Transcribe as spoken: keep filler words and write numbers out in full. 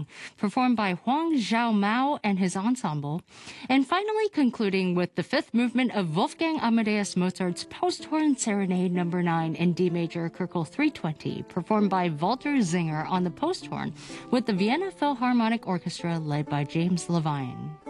performed by Huang Zhaomao and his ensemble. And finally concluding with the fifth movement of Wolfgang Amadeus Mozart's Posthorn Serenade number nine in D major Köchel three twenty, performed by Walter Zinger on the posthorn with the Vienna Philharmonic Orchestra led by James Levine.